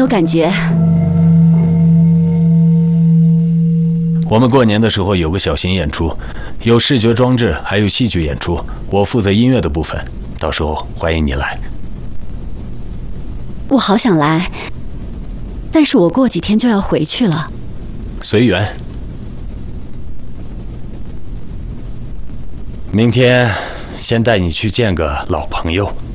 有感觉。 我们过年的时候有个小型演出，有视觉装置，还有戏剧演出，我负责音乐的部分，到时候欢迎你来。 我好想来，但是我过几天就要回去了。 随缘。明天先带你去见个老朋友。